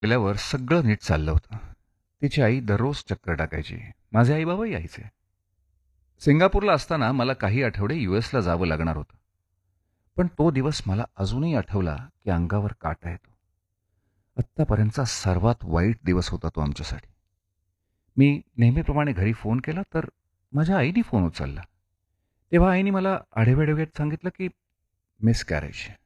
गेल्यावर सगळं नीट चाललं होतं. तिची आई दररोज चक्कर टाकायची. माझे आई बाबाही यायचे. सिंगापूरला असताना मला काही आठवडे यूएसला जावं लागणार होतं. पण तो दिवस मला अजूनही आठवला की अंगावर काटा येतो. आत्तापर्यंतचा सर्वात वाईट दिवस होता तो आमच्यासाठी. मी नेहमीप्रमाणे घरी फोन केला तर माझ्या आईने फोन उचलला. तेव्हा आईने मला आढेवेढेवेत सांगितलं की मिस कॅरेज.